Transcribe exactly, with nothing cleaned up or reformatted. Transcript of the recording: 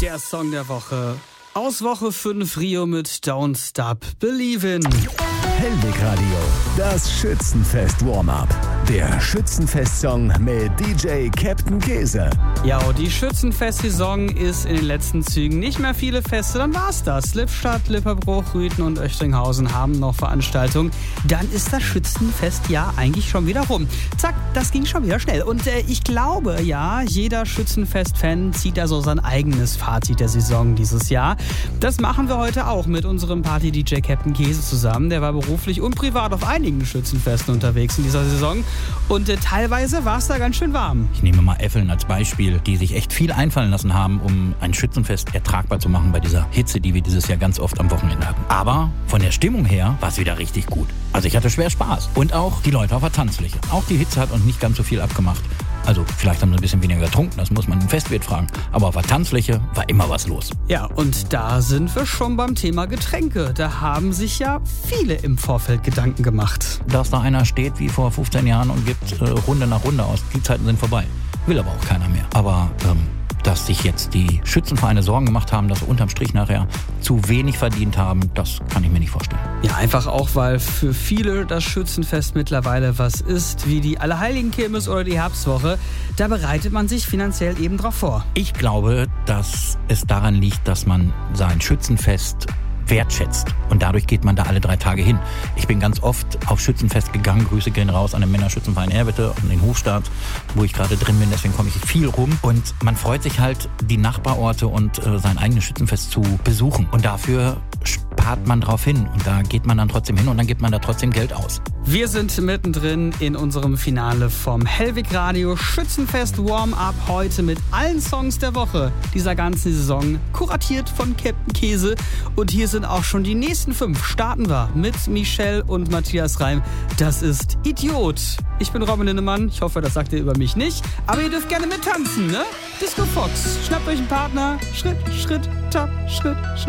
Der Song der Woche aus Woche fünf, Rio mit Don't Stop Believin'. Hellwig Radio, das Schützenfest-Warm-Up. Der Schützenfest-Song mit D J Captain Käse. Ja, und die Schützenfest-Saison ist in den letzten Zügen. Nicht mehr viele Feste, dann war's das. Lippstadt, Lipperbruch, Rüthen und Oechtringhausen haben noch Veranstaltungen. Dann ist das Schützenfest ja eigentlich schon wieder rum. Zack, das ging schon wieder schnell. Und äh, ich glaube, ja, jeder Schützenfest-Fan zieht da so sein eigenes Fazit der Saison dieses Jahr. Das machen wir heute auch mit unserem Party-D J Captain Käse zusammen. Der war beruflich und privat auf einigen Schützenfesten unterwegs in dieser Saison. Und äh, teilweise war es da ganz schön warm. Ich nehme mal Effeln als Beispiel, die sich echt viel einfallen lassen haben, um ein Schützenfest ertragbar zu machen bei dieser Hitze, die wir dieses Jahr ganz oft am Wochenende hatten. Aber von der Stimmung her war es wieder richtig gut. Also ich hatte schwer Spaß. Und auch die Leute auf der Tanzfläche. Auch die Hitze hat uns nicht ganz so viel abgemacht. Also vielleicht haben sie ein bisschen weniger getrunken, das muss man im Festwirt fragen. Aber auf der Tanzfläche war immer was los. Ja, und da sind wir schon beim Thema Getränke. Da haben sich ja viele im Vorfeld Gedanken gemacht. Dass da einer steht wie vor fünfzehn Jahren und gibt äh, Runde nach Runde aus. Die Zeiten sind vorbei. Will aber auch keiner mehr. Aber ähm, dass sich jetzt die Schützenvereine Sorgen gemacht haben, dass sie unterm Strich nachher zu wenig verdient haben, das kann ich mir nicht vorstellen. Ja, einfach auch, weil für viele das Schützenfest mittlerweile was ist, wie die Allerheiligenkirmes oder die Herbstwoche. Da bereitet man sich finanziell eben drauf vor. Ich glaube, dass es daran liegt, dass man sein Schützenfest wertschätzt. Und dadurch geht man da alle drei Tage hin. Ich bin ganz oft auf Schützenfest gegangen. Grüße gehen raus an den Männerschützenverein Erwitte und den Hofstaat, wo ich gerade drin bin. Deswegen komme ich viel rum. Und man freut sich halt, die Nachbarorte und äh, sein eigenes Schützenfest zu besuchen. Und dafür spart man drauf hin. Und da geht man dann trotzdem hin und dann gibt man da trotzdem Geld aus. Wir sind mittendrin in unserem Finale vom Hellwig Radio Schützenfest Warm-Up. Heute mit allen Songs der Woche dieser ganzen Saison. Kuratiert von Captain Käse. Und hier sind auch schon die nächsten fünf. Starten wir mit Michelle und Matthias Reim. Das ist Idiot. Ich bin Robin Linnemann. Ich hoffe, das sagt ihr über mich nicht. Aber ihr dürft gerne mittanzen, ne? Disco Fox. Schnappt euch einen Partner. Schritt, Schritt, Tap, Schritt, Schritt.